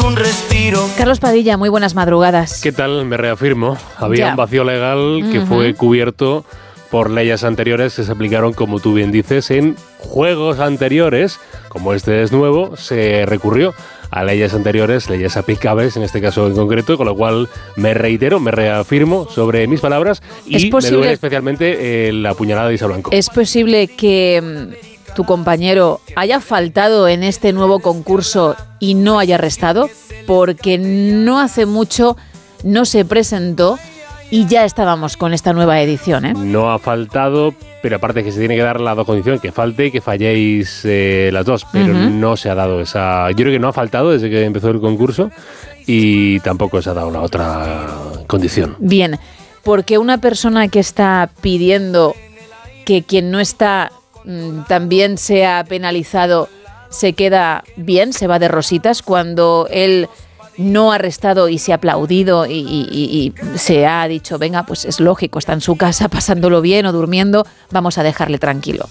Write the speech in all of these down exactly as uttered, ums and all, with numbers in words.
un respiro. Carlos Padilla, muy buenas madrugadas. ¿Qué tal? Me reafirmo. Había ya. un vacío legal que uh-huh. fue cubierto por leyes anteriores que se aplicaron, como tú bien dices, en juegos anteriores. Como este es nuevo, se recurrió a leyes anteriores, leyes aplicables en este caso en concreto, con lo cual me reitero, me reafirmo sobre mis palabras y posible, me duele especialmente eh, la puñalada de Isa Blanco. ¿Es posible que tu compañero haya faltado en este nuevo concurso y no haya restado? Porque no hace mucho no se presentó y ya estábamos con esta nueva edición, ¿eh? No ha faltado, pero aparte que se tiene que dar las dos condiciones, que falte y que falléis eh, las dos, pero uh-huh. no se ha dado esa... Yo creo que no ha faltado desde que empezó el concurso y tampoco se ha dado la otra condición. Bien, porque una persona que está pidiendo que quien no está mmm, también sea penalizado se queda bien, se va de rositas cuando él no ha restado y se ha aplaudido y, y, y, y se ha dicho, venga, pues es lógico, está en su casa pasándolo bien o durmiendo, vamos a dejarle tranquilo.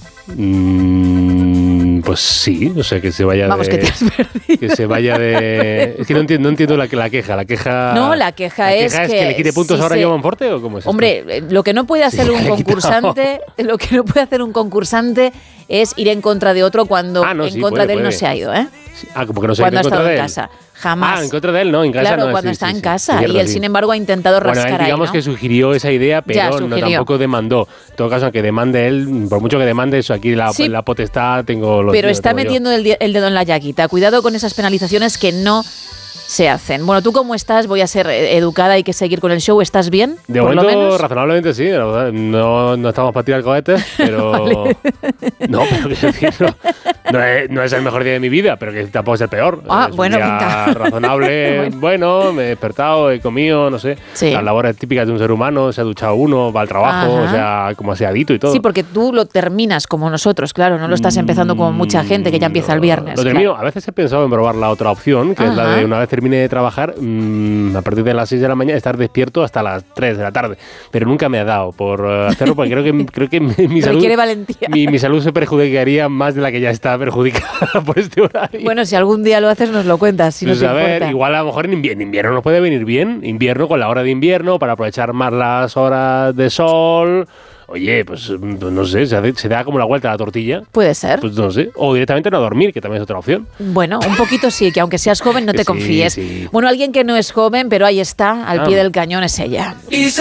Mm, pues sí, o sea, que se vaya vamos, de... que te has perdido. Que se vaya de... Es que no entiendo, no entiendo la, la queja, la queja... No, la queja, la es, queja es que... que le quite puntos si ahora se... a Joan Forte, ¿o cómo es Hombre, esto? lo que no puede hacer sí, un concursante, lo que no puede hacer un concursante es ir en contra de otro cuando ah, no, en sí, contra puede, de él puede. no se ha ido, ¿eh? Ah, como que no se cuando ha ha estado de en él. casa. Jamás. Ah, en contra de él, no, en casa claro, no. cuando sí, está sí, en sí, casa. cierto, y él, sí. sin embargo, ha intentado rascar bueno, él, digamos ahí, ¿no? que sugirió esa idea, pero no, tampoco demandó. En todo caso, aunque demande él, por mucho que demande eso, aquí la, sí, la potestad tengo los... Pero está metiendo el, el dedo en la llaguita. Cuidado con esas penalizaciones que no se hacen. Bueno, ¿tú cómo estás? Voy a ser educada, hay que seguir con el show. ¿Estás bien? De por momento, lo menos? razonablemente sí. No, no estamos para tirar cohetes, pero... Vale. No, pero quiero decir, no, no, es, no es el mejor día de mi vida, pero que tampoco es el peor. Ah, es bueno, un día venga. razonable. bueno. bueno, me he despertado, he comido, no sé. Sí. Las labores típicas de un ser humano, se ha duchado uno, va al trabajo, Ajá. o sea, como aseadito y todo. Sí, porque tú lo terminas como nosotros, claro, no lo estás empezando como mucha gente que ya empieza el viernes. Lo termino. Claro. A veces he pensado en probar la otra opción, que Ajá. es la de una vez termine de trabajar, mmm, a partir de las seis de la mañana, estar despierto hasta las tres de la tarde. Pero nunca me ha dado por hacerlo, porque creo que, creo que mi, mi salud... Requiere valentía. Mi, mi salud se perjudicaría más de la que ya está perjudicada por este horario. Bueno, si algún día lo haces, nos lo cuentas, si pues no te a ver, importa. Igual a lo mejor en invierno, en invierno nos puede venir bien, invierno con la hora de invierno, para aprovechar más las horas de sol... Oye, pues no sé, se, hace, se da como la vuelta a la tortilla. Puede ser. Pues no sé. O directamente no dormir, que también es otra opción. Bueno, un poquito sí, que aunque seas joven no te sí, confíes. Sí. Bueno, alguien que no es joven, pero ahí está, al ah. pie del cañón, es ella.